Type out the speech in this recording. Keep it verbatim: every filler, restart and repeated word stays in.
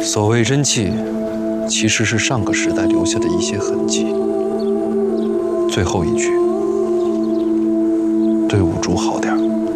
所谓真气，其实是上个时代留下的一些痕迹。最后一句，对五竹好点儿。